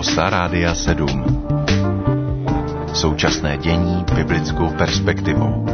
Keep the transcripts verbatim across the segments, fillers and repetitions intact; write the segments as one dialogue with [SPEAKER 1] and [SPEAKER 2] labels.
[SPEAKER 1] Hosta Rádia sedm. Současné dění biblickou perspektivou.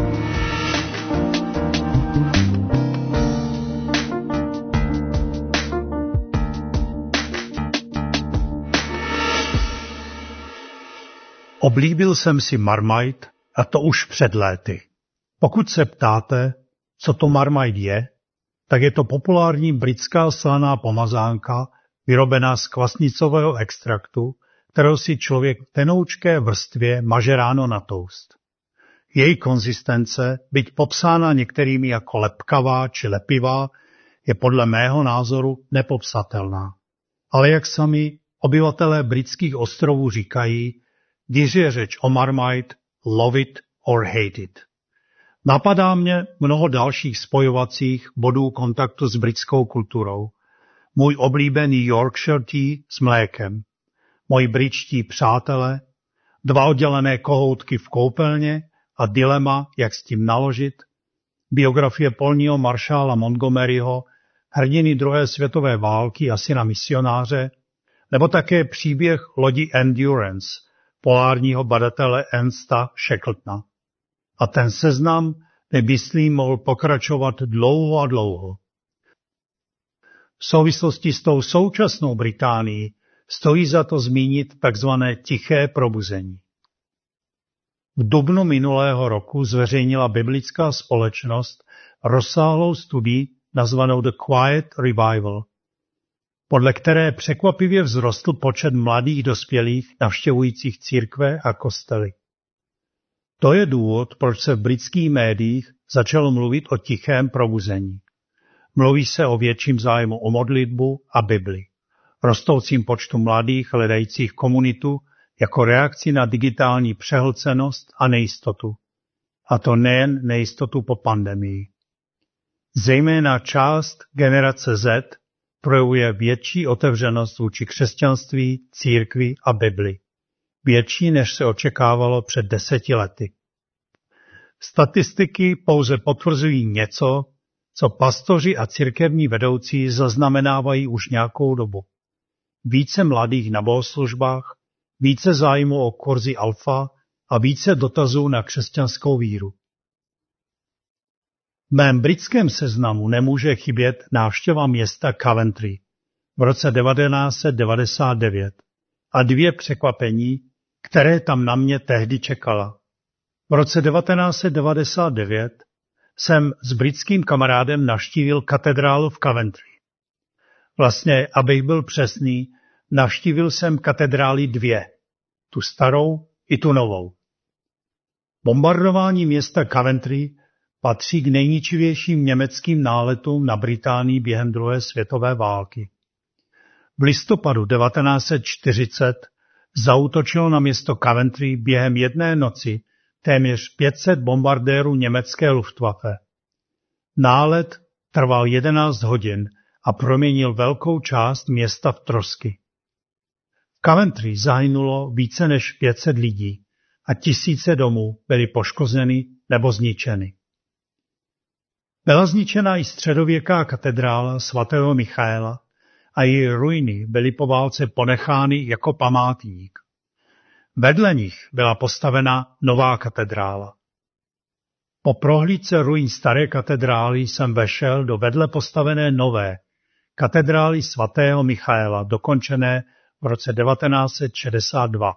[SPEAKER 2] Oblíbil jsem si Marmite, a to už před léty. Pokud se ptáte, co to Marmite je, tak je to populární britská slaná pomazánka, vyrobená z kvasnicového extraktu, kterou si člověk v tenoučké vrstvě maže ráno na toast. Její konzistence, byť popsána některými jako lepkavá či lepivá, je podle mého názoru nepopsatelná. Ale jak sami obyvatelé britských ostrovů říkají, když je řeč o Marmite, love it or hate it. Napadá mě mnoho dalších spojovacích bodů kontaktu s britskou kulturou. Můj oblíbený Yorkshire tea s mlékem, moji britští přátelé, dva oddělené kohoutky v koupelně a dilema, jak s tím naložit, biografie polního maršála Montgomeryho, hrdiny druhé světové války a syna misionáře, nebo také příběh lodi Endurance, polárního badatele Ernsta Shackletona. A ten seznam nebýslím mohl pokračovat dlouho a dlouho. V souvislosti s tou současnou Británií stojí za to zmínit takzvané tiché probuzení. V dubnu minulého roku zveřejnila biblická společnost rozsáhlou studii nazvanou The Quiet Revival, podle které překvapivě vzrostl počet mladých dospělých navštěvujících církve a kostely. To je důvod, proč se v britských médiích začalo mluvit o tichém probuzení. Mluví se o větším zájmu o modlitbu a Bibli, rostoucím počtu mladých hledajících komunitu jako reakci na digitální přehlcenost a nejistotu. A to nejen nejistotu po pandemii. Zejména část generace Z projevuje větší otevřenost vůči křesťanství, církvi a Bibli. Větší, než se očekávalo před deseti lety. Statistiky pouze potvrzují něco, co pastoři a církevní vedoucí zaznamenávají už nějakou dobu. Více mladých na bohoslužbách, více zájmu o kurzy alfa a více dotazů na křesťanskou víru. V mém britském seznamu nemůže chybět návštěva města Coventry v roce devatenáct set devadesát devět a dvě překvapení, které tam na mě tehdy čekala. V roce devatenáct set devadesát devět jsem s britským kamarádem navštívil katedrálu v Coventry. Vlastně, abych byl přesný, navštívil jsem katedrály dvě, tu starou i tu novou. Bombardování města Coventry patří k nejničivějším německým náletům na Británii během druhé světové války. V listopadu devatenáct set čtyřicet zaútočilo na město Coventry během jedné noci téměř pět set bombardérů německé Luftwaffe. Nálet trval jedenáct hodin a proměnil velkou část města v trosky. V Coventry zahynulo více než pět set lidí a tisíce domů byly poškozeny nebo zničeny. Byla zničena i středověká katedrála svatého Michaela a její ruiny byly po válce ponechány jako památník. Vedle nich byla postavena nová katedrála. Po prohlídce ruin staré katedrály jsem vešel do vedle postavené nové katedrály svatého Michaela, dokončené v roce devatenáct set šedesát dva.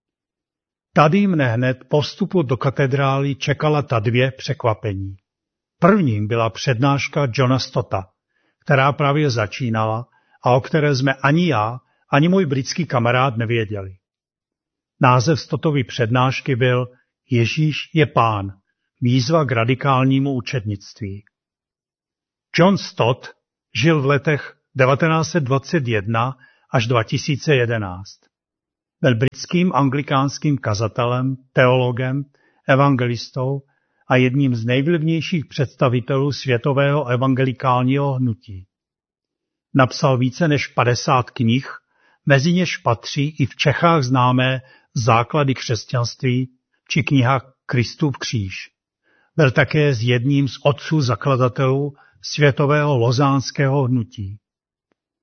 [SPEAKER 2] Tady mne hned po vstupu do katedrály čekala ta dvě překvapení. Prvním byla přednáška Johna Stotta, která právě začínala a o které jsme ani já, ani můj britský kamarád nevěděli. Název Stottovy přednášky byl Ježíš je Pán, výzva k radikálnímu učednictví. John Stott žil v letech devatenáct set dvacet jedna až dva tisíce jedenáct. Byl britským anglikánským kazatelem, teologem, evangelistou a jedním z nejvlivnějších představitelů světového evangelikálního hnutí. Napsal více než padesát knih, mezi něž patří i v Čechách známé Základy křesťanství či kniha Kristův kříž. Byl také z jedním z otců zakladatelů světového lozánského hnutí.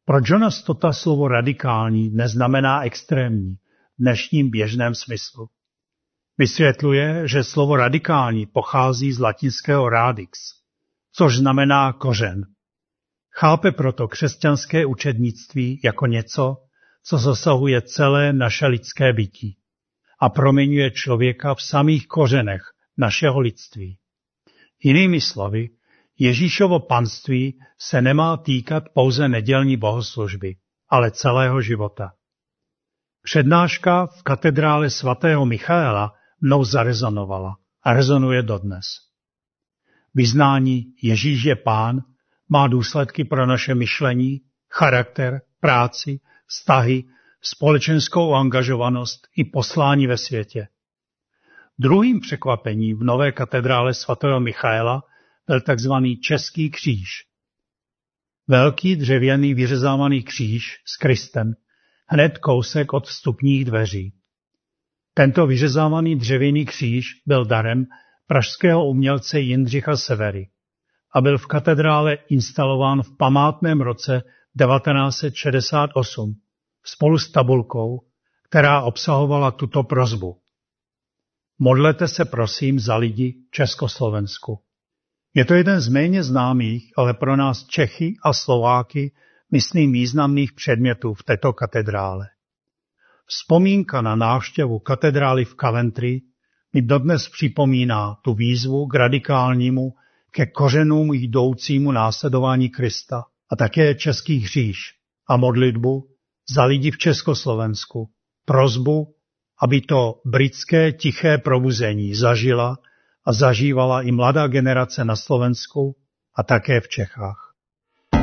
[SPEAKER 2] Pro Johna Stotta slovo radikální neznamená extrémní v dnešním běžném smyslu. Vysvětluje, že slovo radikální pochází z latinského radix, což znamená kořen. Chápe proto křesťanské učednictví jako něco, co zasahuje celé naše lidské bytí a proměňuje člověka v samých kořenech našeho lidství. Jinými slovy, Ježíšovo panství se nemá týkat pouze nedělní bohoslužby, ale celého života. Přednáška v katedrále svatého Michaela mnou zarezonovala a rezonuje dodnes. Vyznání Ježíš je Pán má důsledky pro naše myšlení, charakter, práci, vztahy, společenskou angažovanost i poslání ve světě. Druhým překvapením v nové katedrále svatého Michaela byl takzvaný český kříž. Velký dřevěný vyřezávaný kříž s Kristem, hned kousek od vstupních dveří. Tento vyřezávaný dřevěný kříž byl darem pražského umělce Jindřicha Severy a byl v katedrále instalován v památném roce devatenáct set šedesát osm spolu s tabulkou, která obsahovala tuto prosbu. Modlete se prosím za lidi v Československu. Je to jeden z méně známých, ale pro nás Čechy a Slováky myslím významných předmětů v této katedrále. Vzpomínka na návštěvu katedrály v Coventry mi dodnes připomíná tu výzvu k radikálnímu, ke kořenům jdoucímu následování Krista a také český kříž a modlitbu za lidi v Československu, prosbu, aby to britské tiché probuzení zažila a zažívala i mladá generace na Slovensku a také v Čechách.